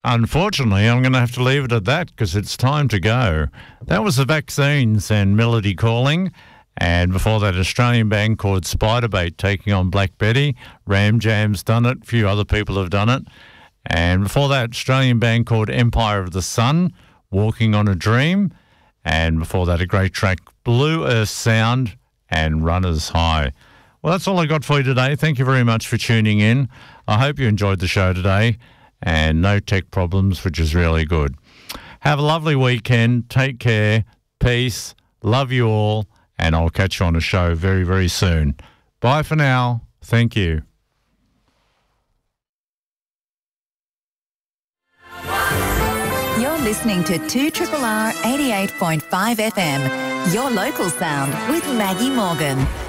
Unfortunately, I'm going to have to leave it at that because it's time to go. That was the Vaccines and Melody Calling. And before that, Australian band called Spiderbait taking on Black Betty. Ram Jam's done it. A few other people have done it. And before that, Australian band called Empire of the Sun, Walking on a Dream. And before that, a great track, Blue Earth Sound and Runners High. Well, that's all I got for you today. Thank you very much for tuning in. I hope you enjoyed the show today and no tech problems, which is really good. Have a lovely weekend. Take care. Peace. Love you all. And I'll catch you on a show very, very soon. Bye for now. Thank you. You're listening to 2RRR 88.5 FM, your local sound with Maggie Morgan.